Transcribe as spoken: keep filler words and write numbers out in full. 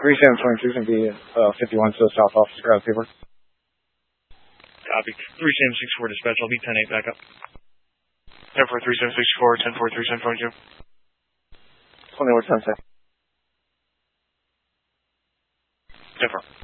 three seven twenty-two is going to be uh, fifty-one to the south office. Grab the paper. Copy. three seven six four dispatch. I'll be ten eight back up. ten four three seven six four, ten four three seven twenty-two. twenty over ten six. ten four.